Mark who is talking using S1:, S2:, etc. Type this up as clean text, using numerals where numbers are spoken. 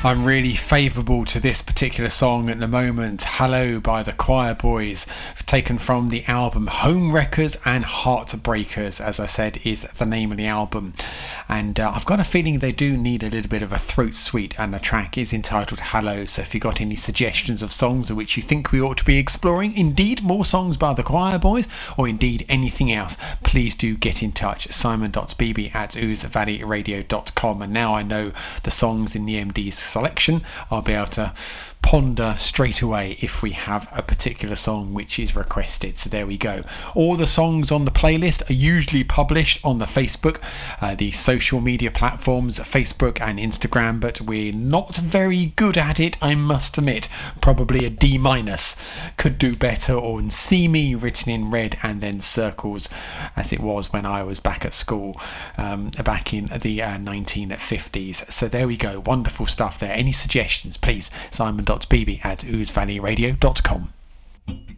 S1: I'm really favourable to this particular song at the moment. Hello by the Choir Boys, taken from the album Home Wreckers and Heartbreakers, as I said, is the name of the album. And I've got a feeling they do need a little bit of a throat sweet, and the track is entitled Hello. So if you've got any suggestions of songs of which you think we ought to be exploring, indeed more songs by the Choir Boys, or indeed anything else, please do get in touch. simon.beebe@oozevalleyradio.com. And now I know the songs in the MD's selection, I'll be able to ponder straight away if we have a particular song which is requested. So there we go. All the songs on the playlist are usually published on the Facebook, the social media platforms, Facebook and Instagram, but we're not very good at it, I must admit. Probably a D-. Could do better, or see me written in red and then circles, as it was when I was back at school back in the 1950s. So there we go. Wonderful stuff there. Any suggestions, please? simon.beebe@oozevalleyradio.com.